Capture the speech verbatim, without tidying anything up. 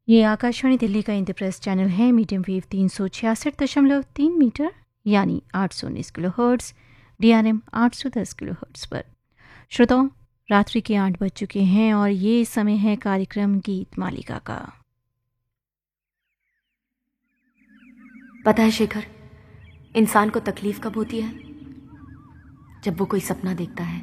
ये आकाशवाणी दिल्ली का इंद्रप्रस्थ चैनल है। मीडियम वेव तीन सौ छियासठ दशमलव तीन मीटर यानी आठ सौ उन्नीस किलो हर्ट्स, डीआरएम आठ सौ दस किलो हर्ट्स पर। श्रोताओं, रात्रि के आठ बज चुके हैं और ये समय है कार्यक्रम गीत मालिका का। पता है शेखर, इंसान को तकलीफ कब होती है? जब वो कोई सपना देखता है